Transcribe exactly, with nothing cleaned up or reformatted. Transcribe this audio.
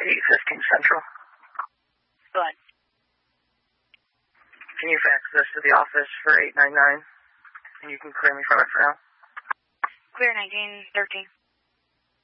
eight fifteen Central. What? Can you fax this to the office for eight nine nine? And you can clear me from it for now. Clear nineteen thirteen.